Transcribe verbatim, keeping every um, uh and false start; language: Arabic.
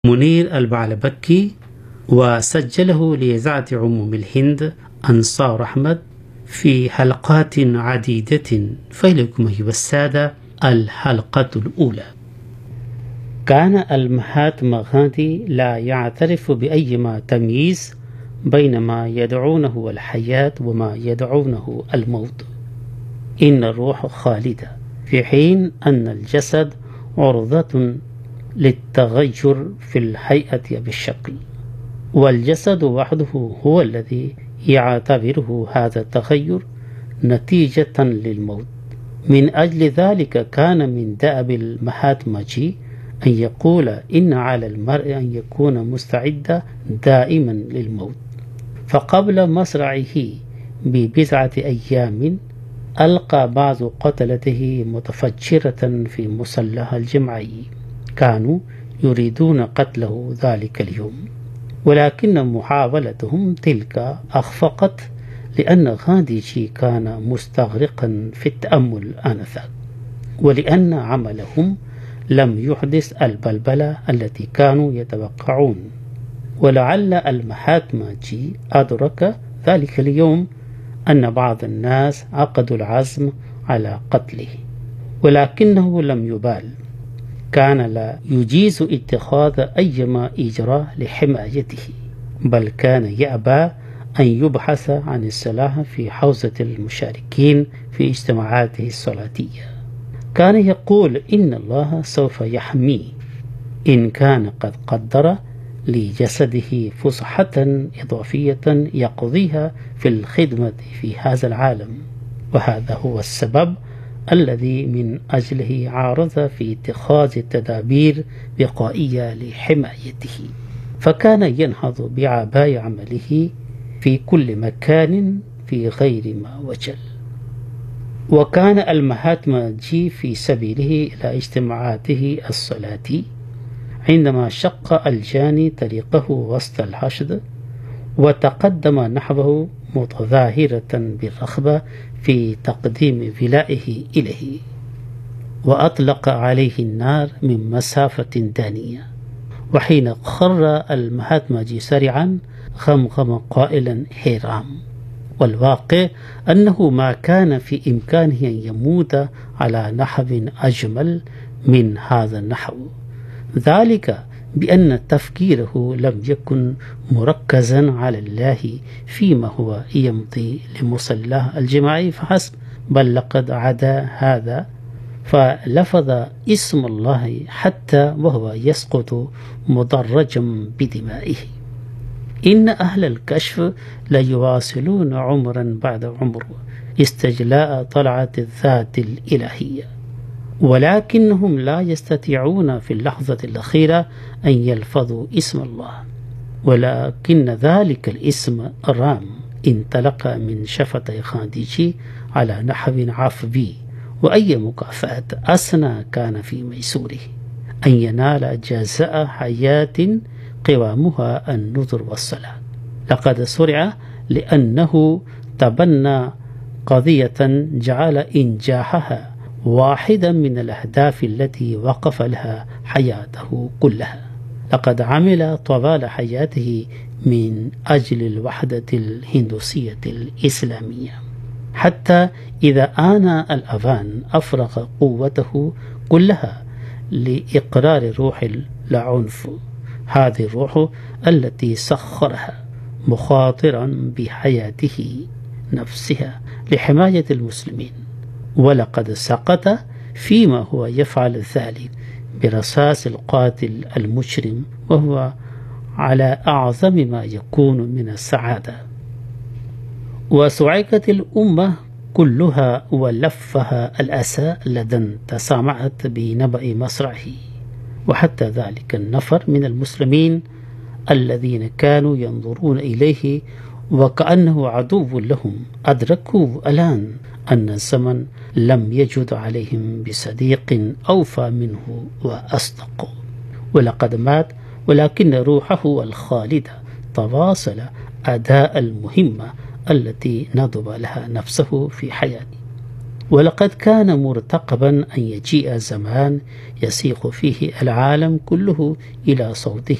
منير البعلبكي، وسجله لإذاعة عموم الهند أنصار أحمد في حلقات عديدة. فإليكم أيها السادة الحلقة الأولى. كان المهاتما غاندي لا يعترف بأيما تمييز بين ما يدعونه الحياة وما يدعونه الموت. إن الروح خالدة، في حين أن الجسد عرضة للتغير في الهيئة بالشكل، والجسد وحده هو الذي يعتبره هذا التغير نتيجة للموت. من أجل ذلك كان من دأب المهاتما جي أن يقول إن على المرء أن يكون مستعدا دائما للموت. فقبل مصرعه ببضعة أيام ألقى بعض قتلته متفجرة في مصلى الجمعي. كانوا يريدون قتله ذلك اليوم، ولكن محاولتهم تلك أخفقت، لأن غانديجي كان مستغرقا في التأمل آنذاك، ولأن عملهم لم يحدث البلبلة التي كانوا يتوقعون. ولعل المهاتما جي أدرك ذلك اليوم أن بعض الناس عقدوا العزم على قتله، ولكنه لم يبال. كان لا يجيز اتخاذ أيما إجراء لحمايته، بل كان يأبى أن يبحث عن السلاح في حوزة المشاركين في اجتماعاته الصلاتية. كان يقول إن الله سوف يحميه إن كان قد قدر لجسده فسحة إضافية يقضيها في الخدمة في هذا العالم. وهذا هو السبب الذي من أجله عارض في اتخاذ التدابير وقائية لحمايته. فكان ينهض بعباء عمله في كل مكان في غير ما وجل. وكان المهاتما جي في سبيله إلى اجتماعاته الصلاتي عندما شق الجاني طريقه وسط الحشد، وتقدم نحوه متظاهرة بالرغبة في تقديم ولائه إليه، وأطلق عليه النار من مسافة دانية. وحين خر المهاتما جي سريعا غمغم قائلا هيرام. والواقع أنه ما كان في إمكانه أن يموت على نحو أجمل من هذا النحو، ذلك بأن تفكيره لم يكن مركزا على الله فيما هو يمضي لمصلاه الجماعي فحسب، بل لقد عدا هذا فلفظ اسم الله حتى وهو يسقط مدرجا بدمائه. إن أهل الكشف ليواصلون عمرا بعد عمر استجلاء طلعة الذات الإلهية، ولكنهم لا يستطيعون في اللحظة الأخيرة أن يلفظوا اسم الله، ولكن ذلك الاسم رام انطلق من شفتي غانديجي على نحو عفوي. وأي مكافأة أسنى كان في ميسوره أن ينال جزاء حياة قوامها النذر والصلاة. لقد سرع لأنه تبنى قضية جعل إنجاحها واحدا من الأهداف التي وقف لها حياته كلها. لقد عمل طوال حياته من أجل الوحدة الهندوسية الإسلامية، حتى إذا آن الأوان أفرغ قوته كلها لإقرار روح العنف، هذه الروح التي سخرها مخاطرا بحياته نفسها لحماية المسلمين. ولقد سقط فيما هو يفعل ذلك برصاص القاتل المجرم، وهو على أعظم ما يكون من السعادة. وصعقت الأمة كلها ولفها الأسى لدى تسامعت بنبأ مصرعه. وحتى ذلك النفر من المسلمين الذين كانوا ينظرون إليه وكأنه عدو لهم أدركوا الآن أن الزمن لم يجد عليهم بصديق أوفى منه وأصدق. ولقد مات، ولكن روحه الخالدة تواصل أداء المهمة التي نضب لها نفسه في حياته. ولقد كان مرتقبا أن يجيء زمان يسيق فيه العالم كله إلى صوته